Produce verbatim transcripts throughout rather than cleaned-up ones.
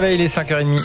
réveil, il est cinq heures trente.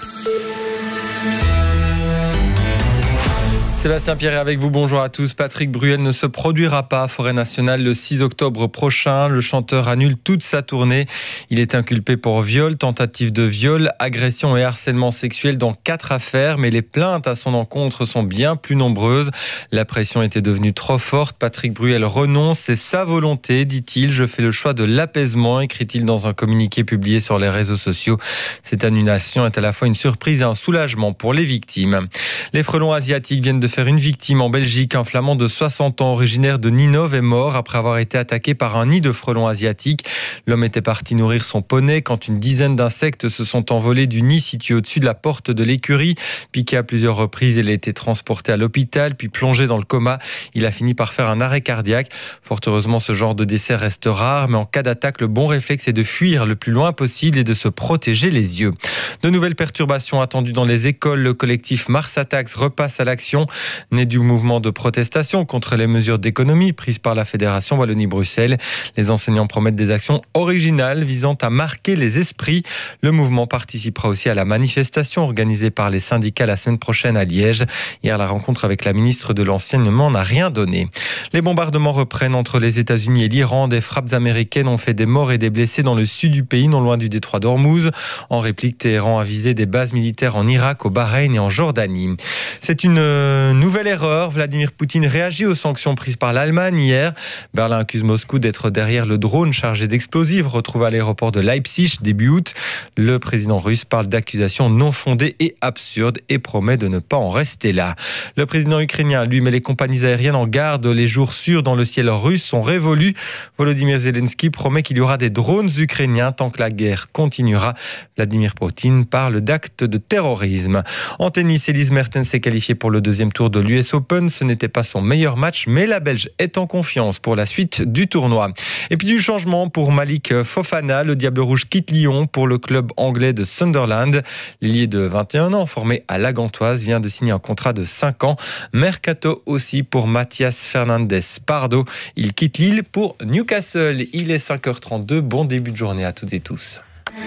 Sébastien Pierre est avec vous, bonjour à tous. Patrick Bruel ne se produira pas à Forêt Nationale le six octobre prochain. Le chanteur annule toute sa tournée. Il est inculpé pour viol, tentative de viol, agression et harcèlement sexuel dans quatre affaires. Mais les plaintes à son encontre sont bien plus nombreuses. La pression était devenue trop forte. Patrick Bruel renonce, c'est sa volonté, dit-il. Je fais le choix de l'apaisement, écrit-il dans un communiqué publié sur les réseaux sociaux. Cette annulation est à la fois une surprise et un soulagement pour les victimes. Les frelons asiatiques viennent de faire une victime en Belgique. Un flamand de soixante ans originaire de Ninove est mort après avoir été attaqué par un nid de frelons asiatiques. L'homme était parti nourrir son poney quand une dizaine d'insectes se sont envolés du nid situé au-dessus de la porte de l'écurie. Piqué à plusieurs reprises, il a été transporté à l'hôpital puis plongé dans le coma. Il a fini par faire un arrêt cardiaque. Fort heureusement, ce genre de décès reste rare, mais en cas d'attaque, le bon réflexe est de fuir le plus loin possible et de se protéger les yeux. De nouvelles perturbations attendues dans les écoles. Le collectif Mars Attacks repasse à l'action. Né du mouvement de protestation contre les mesures d'économie prises par la Fédération Wallonie-Bruxelles. Les enseignants promettent des actions originales visant à marquer les esprits. Le mouvement participera aussi à la manifestation organisée par les syndicats la semaine prochaine à Liège. Hier, la rencontre avec la ministre de l'Enseignement n'a rien donné. Les bombardements reprennent entre les États-Unis et l'Iran. Des frappes américaines ont fait des morts et des blessés dans le sud du pays, non loin du détroit d'Ormuz. En réplique, Téhéran a visé des bases militaires en Irak, au Bahreïn et en Jordanie. C'est une nouvelle erreur. Vladimir Poutine réagit aux sanctions prises par l'Allemagne hier. Berlin accuse Moscou d'être derrière le drone chargé d'explosifs retrouvé à l'aéroport de Leipzig début août. Le président russe parle d'accusations non fondées et absurdes et promet de ne pas en rester là. Le président ukrainien, lui, met les compagnies aériennes en garde. Les jours sûrs dans le ciel russe sont révolus. Volodymyr Zelensky promet qu'il y aura des drones ukrainiens tant que la guerre continuera. Vladimir Poutine parle d'actes de terrorisme. En tennis, Elise Mertens s'est qualifiée pour le deuxième tour de l'U S Open. Ce n'était pas son meilleur match, mais la Belge est en confiance pour la suite du tournoi. Et puis du changement pour Malik Fofana. Le Diable Rouge quitte Lyon pour le club anglais de Sunderland. L'ailier de vingt et un ans, formé à la Gantoise, vient de signer un contrat de cinq ans. Mercato aussi pour Mathias Fernandez Pardo. Il quitte Lille pour Newcastle. Il est cinq heures trente-deux. Bon début de journée à toutes et tous.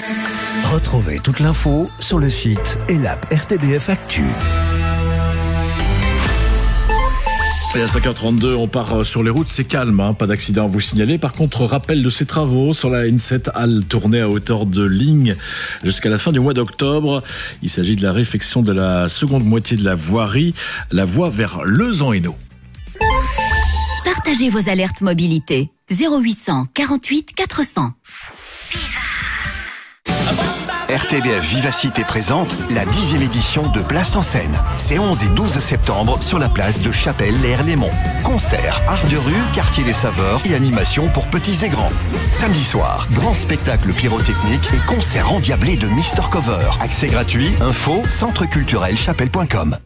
Retrouvez toute l'info sur le site et l'app R T B F Actu. Et à cinq heures trente-deux, on part sur les routes, c'est calme, hein, pas d'accident à vous signaler. Par contre, rappel de ces travaux sur la N sept Halle tournée à hauteur de ligne jusqu'à la fin du mois d'octobre. Il s'agit de la réfection de la seconde moitié de la voirie, la voie vers Lezan-Hainaut. Partagez vos alertes mobilité. zéro huit cent quarante-huit quatre cents. R T B F Vivacité présente la dixième édition de Place en Scène. C'est onze et douze septembre sur la place de Chapelle-l'Air-Lémont. Concerts, art de rue, quartier des saveurs et animations pour petits et grands. Samedi soir, grand spectacle pyrotechnique et concert endiablé de mister Cover. Accès gratuit, info, centre culturel chapelle point com.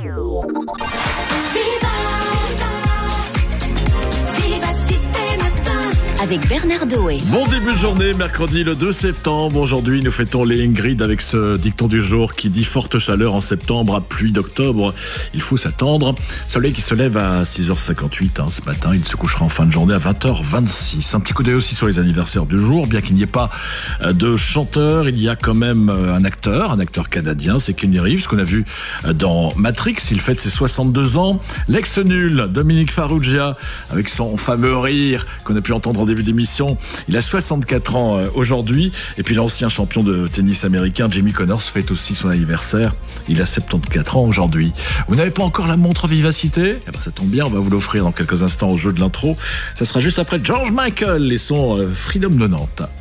Avec Bernard Doé. Bon début de journée, mercredi le deux septembre. Aujourd'hui, nous fêtons les Ingrid avec ce dicton du jour qui dit forte chaleur en septembre à pluie d'octobre. Il faut s'attendre. Soleil qui se lève à six heures cinquante-huit hein, ce matin. Il se couchera en fin de journée à vingt heures vingt-six. Un petit coup d'œil aussi sur les anniversaires du jour. Bien qu'il n'y ait pas de chanteur, il y a quand même un acteur, un acteur canadien. C'est Keanu Reeves qu'on a vu dans Matrix. Il fête ses soixante-deux ans. L'ex-nul Dominique Farrugia avec son fameux rire qu'on a pu entendre en début d'émission. Il a soixante-quatre ans euh, aujourd'hui. Et puis l'ancien champion de tennis américain Jimmy Connors fête aussi son anniversaire. Il a soixante-quatorze ans aujourd'hui. Vous n'avez pas encore la montre Vivacité ? Eh ben, ça tombe bien, on va vous l'offrir dans quelques instants au jeu de l'intro. Ça sera juste après George Michael et son euh, Freedom de Nantes.